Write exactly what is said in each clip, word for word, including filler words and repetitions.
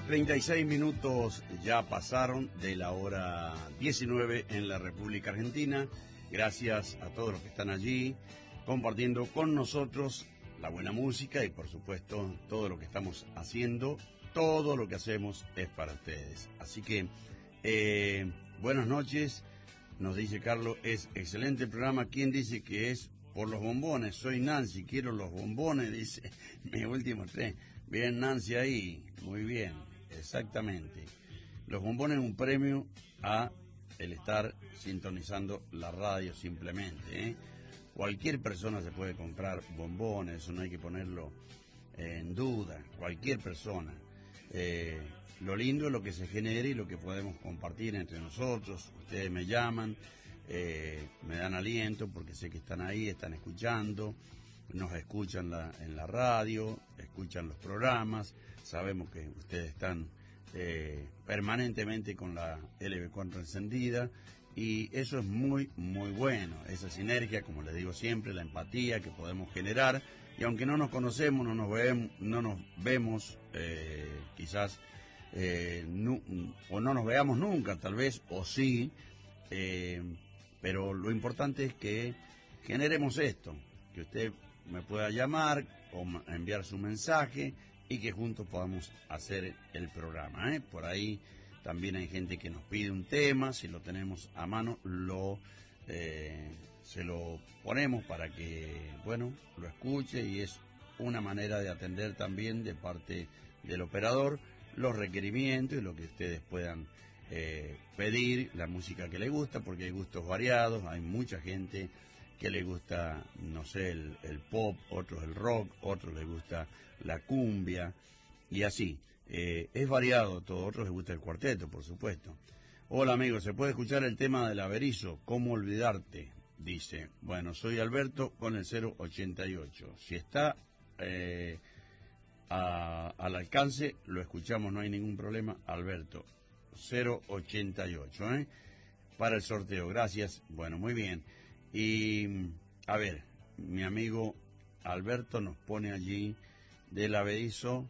treinta y seis minutos ya pasaron de la hora diecinueve en la República Argentina. Gracias a todos los que están allí compartiendo con nosotros la buena música y por supuesto todo lo que estamos haciendo. Todo lo que hacemos es para ustedes. Así que eh, buenas noches. Nos dice Carlos, es excelente el programa. ¿Quién dice que es por los bombones? Soy Nancy, quiero los bombones, dice mi último tres. Bien, Nancy ahí, muy bien, exactamente. Los bombones es un premio a el estar sintonizando la radio simplemente, ¿eh? Cualquier persona se puede comprar bombones, eso no hay que ponerlo en duda, cualquier persona. Eh, lo lindo es lo que se genera y lo que podemos compartir entre nosotros. Ustedes me llaman, eh, me dan aliento porque sé que están ahí, están escuchando, nos escuchan la, en la radio, escuchan los programas, sabemos que ustedes están eh, permanentemente con la L B cuatro encendida y eso es muy, muy bueno, esa sinergia, como les digo siempre, la empatía que podemos generar y aunque no nos conocemos, no nos vemos, no nos vemos eh, quizás eh, no, o no nos veamos nunca, tal vez, o sí, eh, pero lo importante es que generemos esto, que usted me pueda llamar o enviar su mensaje y que juntos podamos hacer el programa, ¿eh? Por ahí también hay gente que nos pide un tema, si lo tenemos a mano, lo eh, se lo ponemos para que, bueno, lo escuche y es una manera de atender también de parte del operador los requerimientos y lo que ustedes puedan eh, pedir, la música que les gusta, porque hay gustos variados, hay mucha gente que le gusta, no sé, el, el pop, otros el rock, otros les gusta la cumbia y así. Eh, es variado todo, otros les gusta el cuarteto, por supuesto. Hola amigos, ¿se puede escuchar el tema del Averizo? ¿Cómo olvidarte? Dice, bueno, soy Alberto con el cero ochenta y ocho. Si está eh, a, al alcance, lo escuchamos, no hay ningún problema. Alberto, cero ochenta y ocho, ¿eh? Para el sorteo, gracias. Bueno, muy bien. Y, a ver, mi amigo Alberto nos pone allí del Averizo.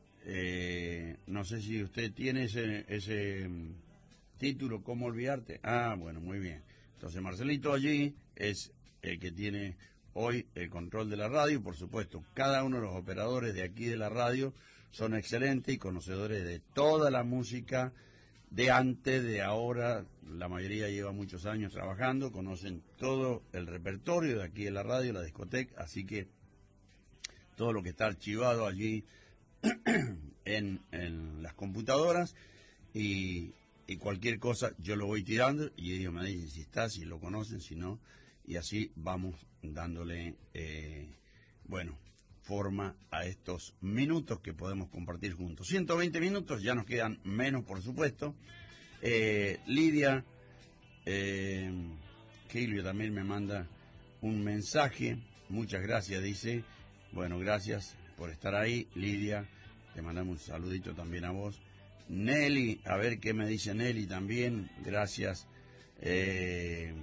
Eh, no sé si usted tiene ese, ese título, ¿cómo olvidarte? Ah, bueno, muy bien. Entonces Marcelito allí es el que tiene hoy el control de la radio. Por supuesto, cada uno de los operadores de aquí de la radio son excelentes y conocedores de toda la música de antes, de ahora. La mayoría lleva muchos años trabajando, conocen todo el repertorio de aquí de la radio, la discoteca, así que todo lo que está archivado allí en, en las computadoras y, y cualquier cosa yo lo voy tirando y ellos me dicen si está, si lo conocen, si no, y así vamos dándole eh, bueno, forma a estos minutos que podemos compartir juntos. ciento veinte minutos, ya nos quedan menos por supuesto. eh, Lidia eh, Kilio también me manda un mensaje, muchas gracias, dice, bueno, gracias por estar ahí, Lidia, te mandamos un saludito también a vos. Nelly, a ver qué me dice Nelly también, gracias. Eh,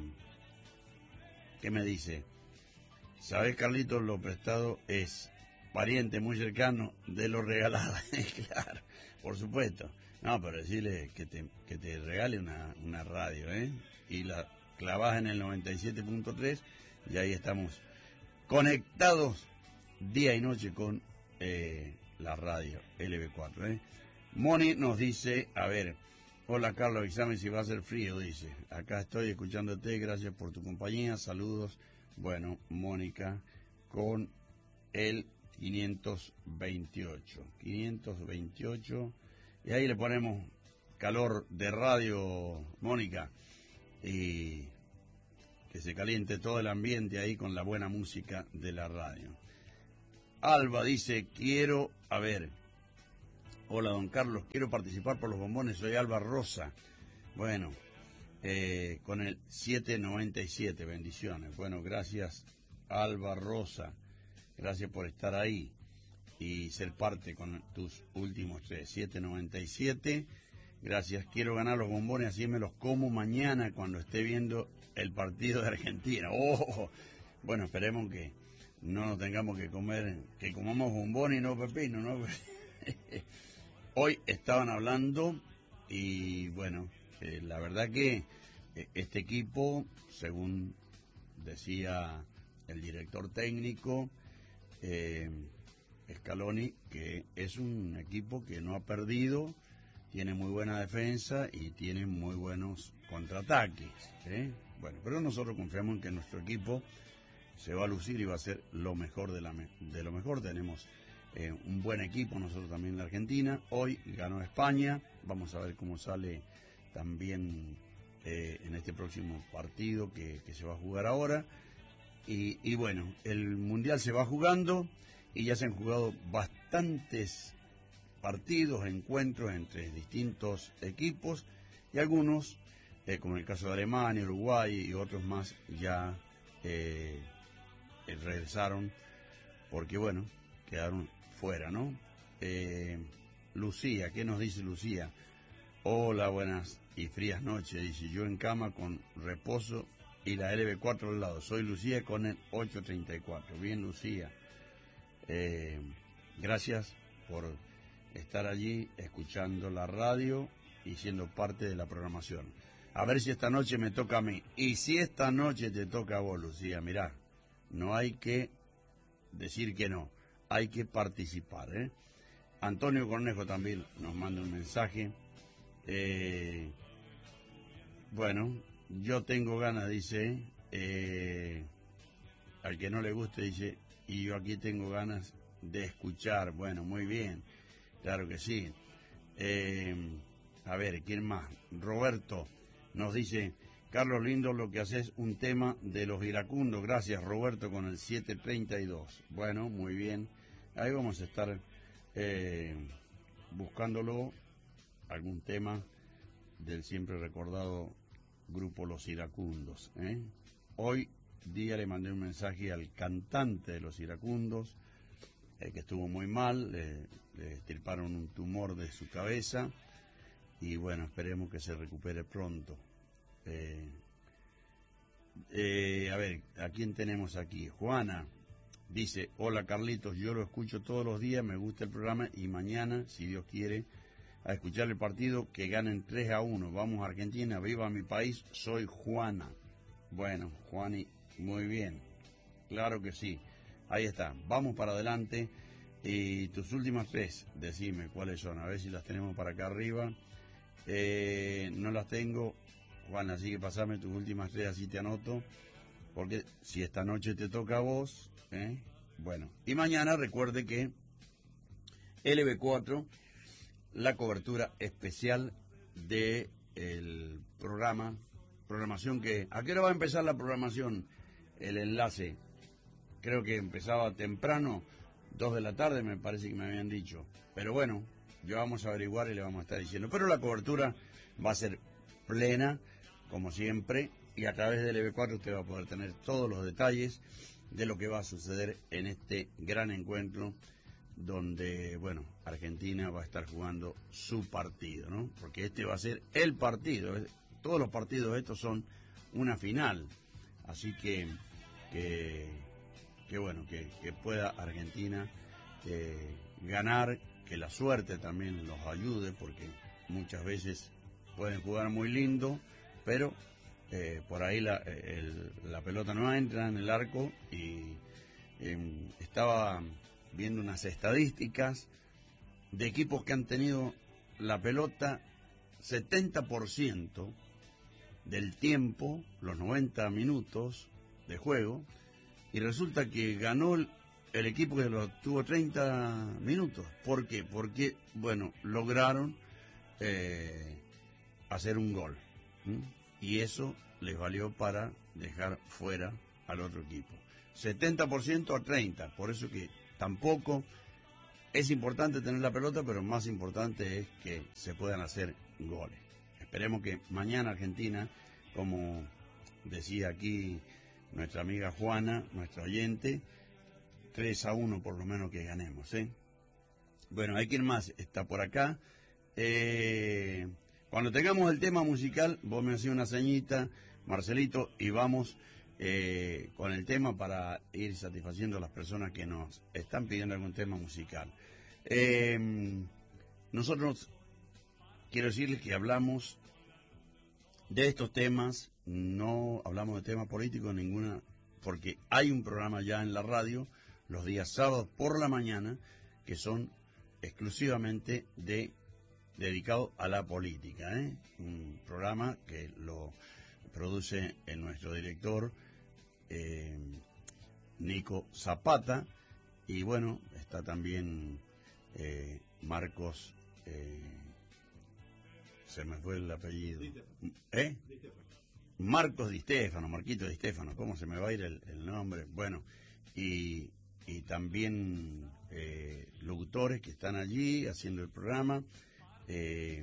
¿Qué me dice? ¿Sabés, Carlitos? Lo prestado es pariente muy cercano de lo regalado. Claro, por supuesto. No, pero decirle que te, que te regale una, una radio, ¿eh? Y la clavás en el noventa y siete punto tres y ahí estamos conectados día y noche con eh, la radio L B cuatro, ¿eh? Moni nos dice, a ver, hola Carlos, avísame si va a ser frío, dice. Acá estoy escuchándote, gracias por tu compañía, saludos. Bueno, Mónica, con el quinientos veintiocho. quinientos veintiocho, y ahí le ponemos calor de radio, Mónica, y que se caliente todo el ambiente ahí con la buena música de la radio. Alba dice, quiero, a ver, hola don Carlos, quiero participar por los bombones, soy Alba Rosa. Bueno, eh, con el siete noventa y siete, bendiciones. Bueno, gracias Alba Rosa, gracias por estar ahí y ser parte con tus últimos tres, siete noventa y siete, gracias. Quiero ganar los bombones, así me los como mañana cuando esté viendo el partido de Argentina. Oh, bueno, esperemos que no nos tengamos que comer, que comamos bombones y no pepino, ¿no? hoy estaban hablando y bueno, eh, la verdad que eh, este equipo, según decía el director técnico, eh, Scaloni, que es un equipo que no ha perdido, tiene muy buena defensa y tiene muy buenos contraataques, ¿eh? Bueno, pero nosotros confiamos en que nuestro equipo se va a lucir y va a ser lo mejor de, la me de lo mejor. Tenemos eh, un buen equipo nosotros también en la Argentina. Hoy ganó España, vamos a ver cómo sale también eh, en este próximo partido que, que se va a jugar ahora. Y, y bueno, el Mundial se va jugando y ya se han jugado bastantes partidos, encuentros entre distintos equipos y algunos, eh, como en el caso de Alemania, Uruguay y otros más, ya eh, regresaron porque, bueno, quedaron fuera, ¿no? Eh, Lucía, ¿qué nos dice Lucía? Hola, buenas y frías noches, dice, yo en cama con reposo y la L B cuatro al lado. Soy Lucía con el ocho treinta y cuatro. Bien, Lucía. Eh, gracias por estar allí escuchando la radio y siendo parte de la programación. A ver si esta noche me toca a mí. Y si esta noche te toca a vos, Lucía, mirá, no hay que decir que no, hay que participar, ¿eh? Antonio Cornejo también nos manda un mensaje. Eh, bueno, yo tengo ganas, dice, eh, al que no le guste, dice, y yo aquí tengo ganas de escuchar. Bueno, muy bien, claro que sí. Eh, a ver, ¿quién más? Roberto nos dice, Carlos Lindo, lo que hace es un tema de los iracundos. Gracias, Roberto, con el siete treinta y dos. Bueno, muy bien. Ahí vamos a estar eh, buscándolo, algún tema del siempre recordado grupo Los Iracundos, ¿eh? Hoy día le mandé un mensaje al cantante de Los Iracundos, eh, que estuvo muy mal, le, le extirparon un tumor de su cabeza y bueno, esperemos que se recupere pronto. Eh, eh, a ver, ¿a quién tenemos aquí? Juana dice, hola Carlitos, yo lo escucho todos los días, me gusta el programa y mañana, si Dios quiere, a escuchar el partido, que ganen tres a uno. Vamos a Argentina, viva mi país, soy Juana. Bueno, Juani, muy bien, claro que sí, ahí está, vamos para adelante. Y tus últimas tres, decime cuáles son, a ver si las tenemos para acá arriba. Eh, no las tengo, Juana, así que pasame tus últimas tres, así te anoto, porque si esta noche te toca a vos, ¿eh? Bueno, y mañana recuerde que L B cuatro, la cobertura especial de el programa, programación que, ¿a qué hora va a empezar la programación? El enlace, creo que empezaba temprano, dos de la tarde me parece que me habían dicho, pero bueno, ya vamos a averiguar y le vamos a estar diciendo, pero la cobertura va a ser plena, como siempre, y a través del L B cuatro usted va a poder tener todos los detalles de lo que va a suceder en este gran encuentro donde, bueno, Argentina va a estar jugando su partido, ¿no? Porque este va a ser el partido. Todos los partidos estos son una final. Así que, que, que bueno, que, que pueda Argentina eh, ganar, que la suerte también los ayude, porque muchas veces pueden jugar muy lindo, pero eh, por ahí la, el, la pelota no entra en el arco y eh, estaba viendo unas estadísticas de equipos que han tenido la pelota setenta por ciento del tiempo, los noventa minutos de juego, y resulta que ganó el, el equipo que lo tuvo treinta minutos. ¿Por qué? Porque, bueno, lograron eh, hacer un gol, ¿sí? Y eso les valió para dejar fuera al otro equipo. setenta por ciento a treinta, por eso que tampoco es importante tener la pelota, pero más importante es que se puedan hacer goles. Esperemos que mañana Argentina, como decía aquí nuestra amiga Juana, nuestra oyente, tres a uno por lo menos que ganemos, ¿eh? Bueno, hay quien más está por acá. Eh, cuando tengamos el tema musical, vos me hacés una ceñita, Marcelito, y vamos Eh, con el tema para ir satisfaciendo a las personas que nos están pidiendo algún tema musical. Eh, nosotros, quiero decirles que hablamos de estos temas, no hablamos de temas políticos ninguna, porque hay un programa ya en la radio, los días sábados por la mañana, que son exclusivamente de dedicado a la política, ¿eh? Un programa que lo produce el nuestro director eh, Nico Zapata, y bueno, está también eh, Marcos, eh, se me fue el apellido, ¿eh? Marcos Di Stefano, Marquito Di Stefano, ¿cómo se me va a ir el, el nombre? Bueno, y, y también eh, locutores que están allí haciendo el programa. Eh,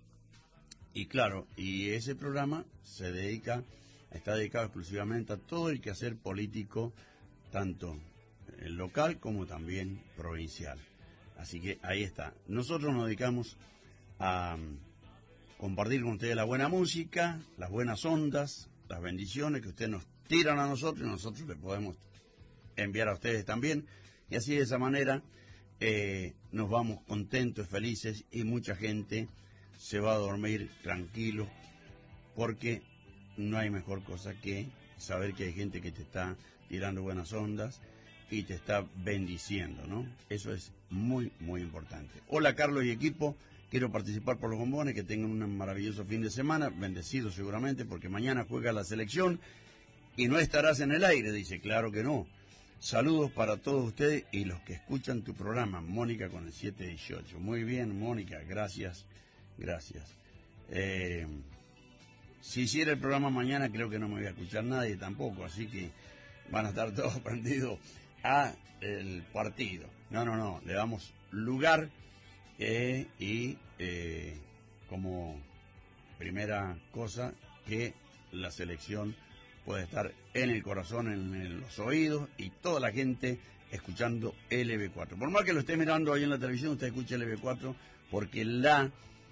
y claro, y ese programa se dedica, está dedicado exclusivamente a todo el quehacer político, tanto local como también provincial. Así que ahí está. Nosotros nos dedicamos a compartir con ustedes la buena música, las buenas ondas, las bendiciones que ustedes nos tiran a nosotros y nosotros les podemos enviar a ustedes también. Y así de esa manera eh, nos vamos contentos, felices, y mucha gente se va a dormir tranquilo, porque no hay mejor cosa que saber que hay gente que te está tirando buenas ondas y te está bendiciendo, ¿no? Eso es muy, muy importante. Hola, Carlos y equipo, quiero participar por los bombones, que tengan un maravilloso fin de semana, bendecido seguramente, porque mañana juega la selección y no estarás en el aire, dice. Claro que no. Saludos para todos ustedes y los que escuchan tu programa, Mónica con el siete dieciocho. Muy bien, Mónica, gracias, gracias. Eh, si hiciera el programa mañana, creo que no me voy a escuchar nadie tampoco, así que van a estar todos prendidos a el partido. No, no, no, le damos lugar eh, y eh, como primera cosa, que la selección puede estar en el corazón, en, en los oídos, y toda la gente escuchando L B cuatro. Por más que lo esté mirando ahí en la televisión, usted escucha L B cuatro, porque la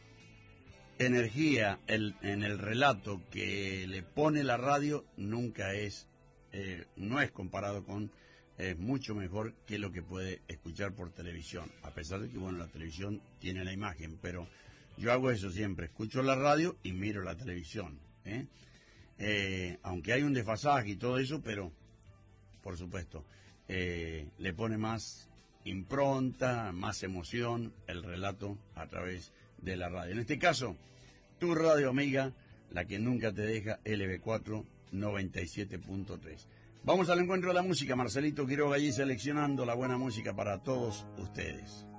energía el, en el relato que le pone la radio nunca es, eh, no es comparado con, es mucho mejor que lo que puede escuchar por televisión, a pesar de que, bueno, la televisión tiene la imagen, pero yo hago eso siempre, escucho la radio y miro la televisión, ¿eh? Eh, aunque hay un desfasaje y todo eso, pero por supuesto eh, le pone más impronta, más emoción el relato a través de la radio. En este caso, tu radio amiga, la que nunca te deja, L B cuatro noventa y siete punto tres. Vamos al encuentro de la música. Marcelito Quiroga allí seleccionando la buena música para todos ustedes.